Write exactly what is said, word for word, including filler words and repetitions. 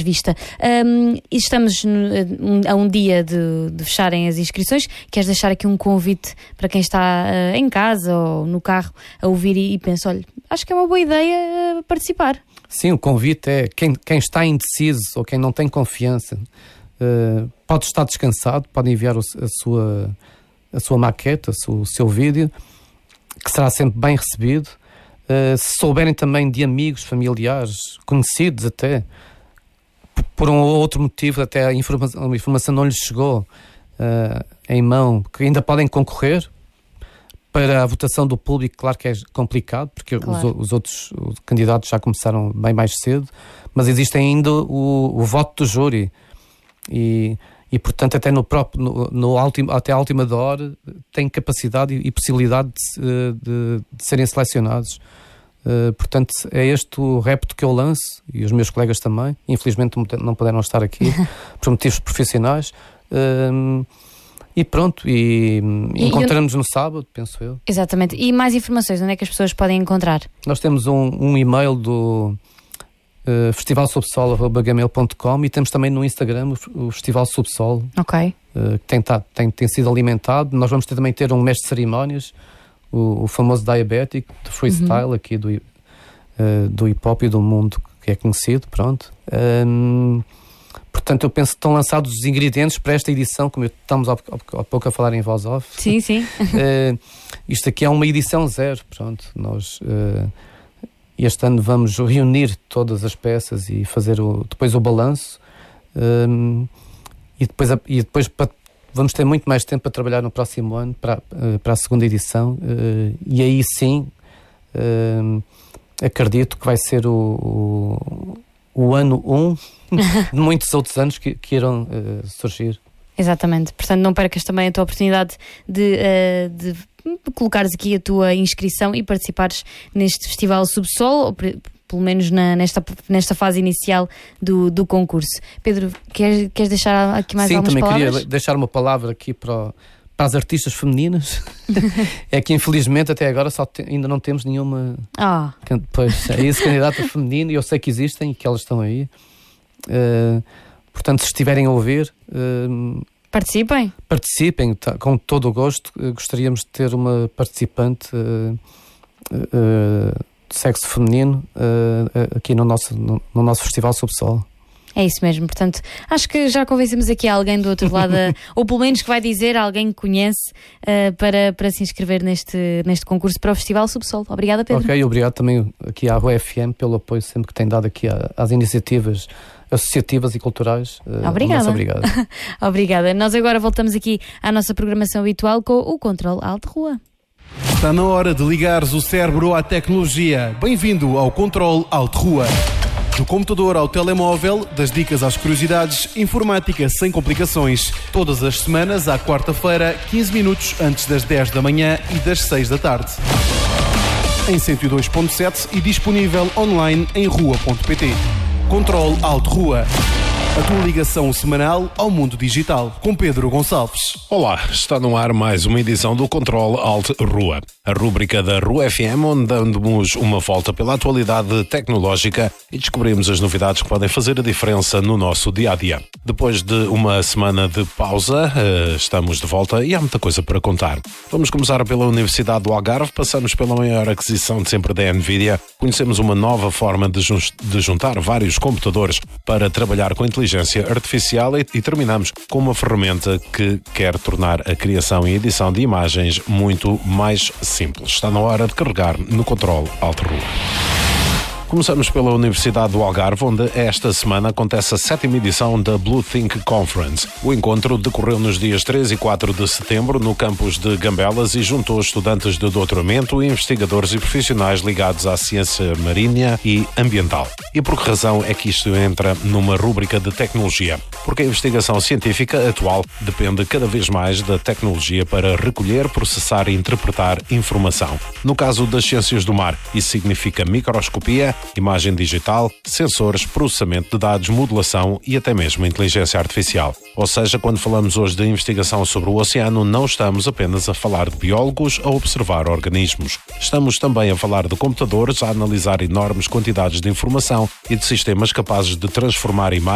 vista. Um, estamos no, a um dia de, de fecharem as inscrições. Queres deixar aqui um convite para quem está uh, em casa ou no carro a ouvir e, e pensa, olha, acho que é uma boa ideia uh, participar. Sim, o convite é quem, quem está indeciso ou quem não tem confiança, uh, pode estar descansado, pode enviar o, a, sua, a sua maquete, o, o seu vídeo, que será sempre bem recebido. Uh, se souberem também de amigos, familiares, conhecidos até, por um ou outro motivo, até a informação, a informação não lhes chegou uh, em mão, que ainda podem concorrer para a votação do público. Claro que é complicado, porque claro, os, os outros os candidatos já começaram bem mais cedo, mas existe ainda o, o voto do júri e, e portanto até, no próprio, no, no ultim, até à última hora têm capacidade e, e possibilidade de, de, de serem selecionados. Uh, portanto é este o repto que eu lanço, e os meus colegas também, infelizmente não puderam estar aqui por motivos profissionais. Uh, E pronto, e, e encontramos eu... no sábado, penso eu. Exatamente. E mais informações, onde é que as pessoas podem encontrar? Nós temos um, um e-mail do uh, festival subsolo arroba gmail ponto com e temos também no Instagram o, o Festival Subsolo. Ok. Uh, que tem, tá, tem, tem sido alimentado. Nós vamos ter, também ter um mestre de cerimónias, o, o famoso diabético de freestyle, uhum, aqui do, uh, do hip hop e do mundo, que é conhecido, pronto. Um, Portanto, eu penso que estão lançados os ingredientes para esta edição, como estamos há, há pouco a falar em voz off. Sim, sim. uh, isto aqui é uma edição zero, pronto. Nós uh, este ano vamos reunir todas as peças e fazer o, depois o balanço. Uh, e depois, e depois para, vamos ter muito mais tempo para trabalhar no próximo ano, para, uh, para a segunda edição. Uh, e aí sim, uh, acredito que vai ser o... o o ano um de muitos outros anos que, que irão uh, surgir. Exatamente. Portanto, não percas também a tua oportunidade de, uh, de colocares aqui a tua inscrição e participares neste Festival Subsolo, ou pelo menos na, nesta, nesta fase inicial do, do concurso. Pedro, queres, queres deixar aqui mais Sim, algumas palavras? Sim, também queria deixar uma palavra aqui para, o, para as artistas femininas. É que infelizmente até agora só te, ainda não temos nenhuma... Ah. Pois, é esse candidato feminino, e eu sei que existem e que elas estão aí. Uh, portanto, se estiverem a ouvir... Uh, participem. Participem, tá, com todo o gosto. Uh, gostaríamos de ter uma participante uh, uh, de sexo feminino uh, aqui no nosso, no, no nosso Festival Subsolo. É isso mesmo, portanto, acho que já convencemos aqui alguém do outro lado, ou pelo menos que vai dizer, alguém que conhece, uh, para, para se inscrever neste, neste concurso para o Festival Subsolo. Obrigada, Pedro. Ok, obrigado também aqui à R U F M pelo apoio sempre que tem dado aqui às iniciativas associativas e culturais. Uh, Obrigada. Obrigado. Obrigada. Nós agora voltamos aqui à nossa programação habitual com o Controle Alt Rua. Está na hora de ligares o cérebro à tecnologia. Bem-vindo ao Controle Alt Rua. Do computador ao telemóvel, das dicas às curiosidades, informática sem complicações. Todas as semanas, à quarta-feira, quinze minutos antes das dez da manhã e das seis da tarde. Em cento e dois ponto sete e disponível online em rua ponto pt. Controle Alt Rua. A tua ligação semanal ao mundo digital, com Pedro Gonçalves. Olá, está no ar mais uma edição do Controle Alt Rua, a rúbrica da R U F M, onde damos uma volta pela atualidade tecnológica e descobrimos as novidades que podem fazer a diferença no nosso dia-a-dia. Depois de uma semana de pausa, estamos de volta e há muita coisa para contar. Vamos começar pela Universidade do Algarve, passamos pela maior aquisição de sempre da Nvidia, conhecemos uma nova forma de juntar vários computadores para trabalhar com inteligência inteligência artificial e, e terminamos com uma ferramenta que quer tornar a criação e edição de imagens muito mais simples. Está na hora de carregar no Controle Alt Rua. Começamos pela Universidade do Algarve, onde esta semana acontece a sétima edição da Blue Think Conference. O encontro decorreu nos dias três e quatro de setembro no campus de Gambelas e juntou estudantes de doutoramento, investigadores e profissionais ligados à ciência marinha e ambiental. E por que razão é que isto entra numa rúbrica de tecnologia? Porque a investigação científica atual depende cada vez mais da tecnologia para recolher, processar e interpretar informação. No caso das ciências do mar, isso significa microscopia, imagem digital, sensores, processamento de dados, modelação e até mesmo inteligência artificial. Ou seja, quando falamos hoje de investigação sobre o oceano, não estamos apenas a falar de biólogos a observar organismos. Estamos também a falar de computadores a analisar enormes quantidades de informação e de sistemas capazes de transformar imagens